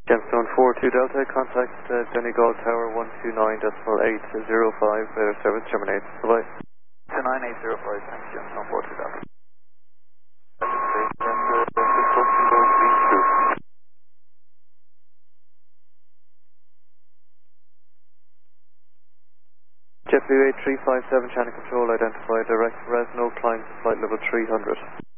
Gemstone 42 Delta, contact Donegal Tower 129.805, service terminates. Bye-bye. 29805, thanks, Gemstone 42 Delta. JetBlue 8357, channel control identified, direct res, no climb to flight level 300.